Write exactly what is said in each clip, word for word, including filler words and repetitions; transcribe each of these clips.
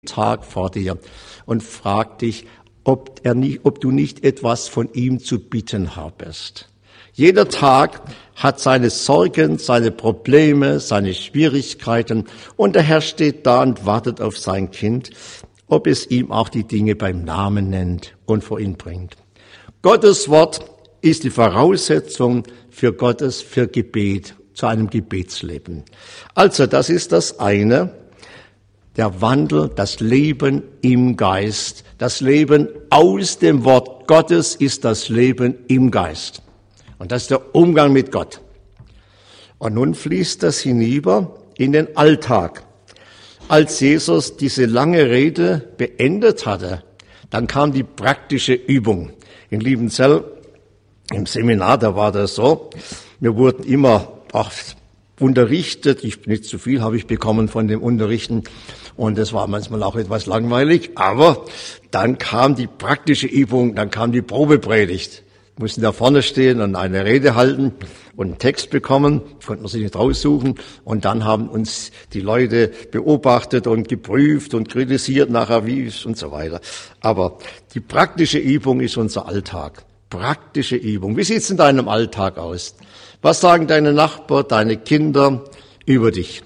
Tag vor dir und fragt dich, ob, er nicht, ob du nicht etwas von ihm zu bitten habest. Jeder Tag hat seine Sorgen, seine Probleme, seine Schwierigkeiten und der Herr steht da und wartet auf sein Kind, ob es ihm auch die Dinge beim Namen nennt und vor ihn bringt. Gottes Wort ist die Voraussetzung für Gottes, für Gebet, zu einem Gebetsleben. Also das ist das eine. Der Wandel, das Leben im Geist. Das Leben aus dem Wort Gottes ist das Leben im Geist. Und das ist der Umgang mit Gott. Und nun fließt das hinüber in den Alltag. Als Jesus diese lange Rede beendet hatte, dann kam die praktische Übung. In Liebenzell, im Seminar, da war das so, wir wurden immer ach, unterrichtet, ich nicht zu viel habe ich bekommen von dem Unterrichten und das war manchmal auch etwas langweilig, aber dann kam die praktische Übung, dann kam die Probepredigt. Wir mussten da vorne stehen und eine Rede halten und einen Text bekommen, konnten wir sich nicht raussuchen und dann haben uns die Leute beobachtet und geprüft und kritisiert nachher wie und so weiter. Aber die praktische Übung ist unser Alltag. Praktische Übung. Wie sieht's in deinem Alltag aus? Was sagen deine Nachbarn, deine Kinder über dich?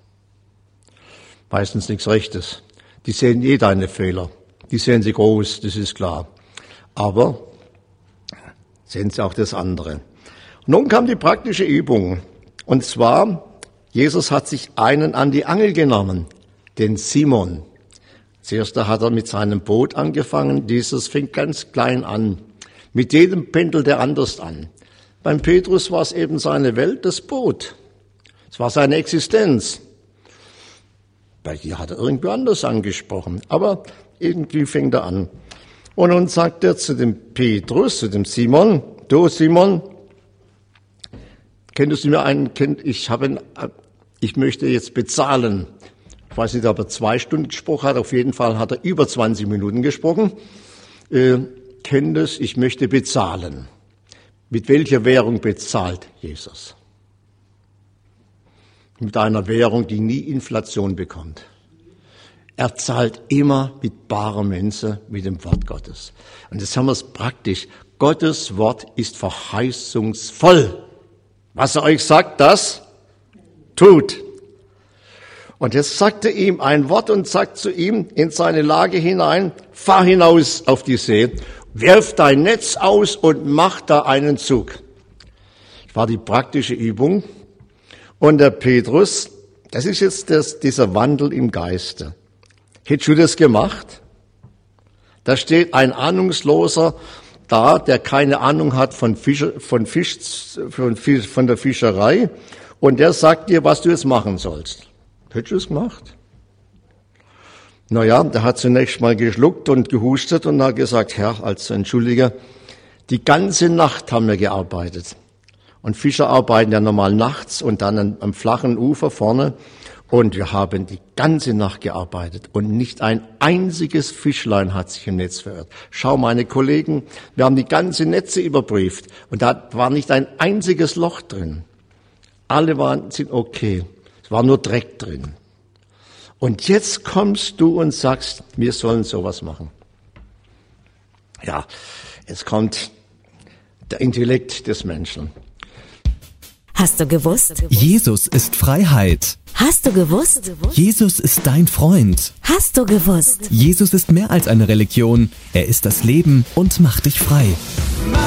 Meistens nichts Rechtes. Die sehen eh deine Fehler. Die sehen sie groß, das ist klar. Aber sehen sie auch das andere. Nun kam die praktische Übung. Und zwar, Jesus hat sich einen an die Angel genommen, den Simon. Zuerst hat er mit seinem Boot angefangen. Dieses fing ganz klein an. Mit jedem pendelt er anders an. Beim Petrus war es eben seine Welt, das Boot. Es war seine Existenz. Bei dir hat er irgendwie anders angesprochen, aber irgendwie fängt er an. Und nun sagt er zu dem Petrus, zu dem Simon, du Simon, könntest du mir einen, ich habe, ich möchte jetzt bezahlen. Ich weiß nicht, ob er zwei Stunden gesprochen hat, auf jeden Fall hat er über zwanzig Minuten gesprochen. Äh, könntest, ich möchte bezahlen. Mit welcher Währung bezahlt Jesus? Mit einer Währung, die nie Inflation bekommt. Er zahlt immer mit barer Münze, mit dem Wort Gottes. Und jetzt haben wir es praktisch. Gottes Wort ist verheißungsvoll. Was er euch sagt, das tut. Und jetzt sagt er ihm ein Wort und sagt zu ihm in seine Lage hinein, fahr hinaus auf die See, werf dein Netz aus und mach da einen Zug. Das war die praktische Übung. Und der Petrus, das ist jetzt das, dieser Wandel im Geiste. Hättest du das gemacht? Da steht ein Ahnungsloser da, der keine Ahnung hat von, Fischer, von, Fisch, von, Fisch, von der Fischerei. Und der sagt dir, was du jetzt machen sollst. Hättest du es gemacht? Naja, der hat zunächst mal geschluckt und gehustet und hat gesagt, Herr, also entschuldige, die ganze Nacht haben wir gearbeitet. Und Fischer arbeiten ja normal nachts und dann am flachen Ufer vorne. Und wir haben die ganze Nacht gearbeitet und nicht ein einziges Fischlein hat sich im Netz verirrt. Schau, meine Kollegen, wir haben die ganze Netze überprüft und da war nicht ein einziges Loch drin. Alle waren, sind okay. Es war nur Dreck drin. Und jetzt kommst du und sagst, wir sollen sowas machen. Ja, jetzt kommt der Intellekt des Menschen. Hast du gewusst? Jesus ist Freiheit. Hast du gewusst? Jesus ist dein Freund. Hast du gewusst? Jesus ist mehr als eine Religion. Er ist das Leben und macht dich frei.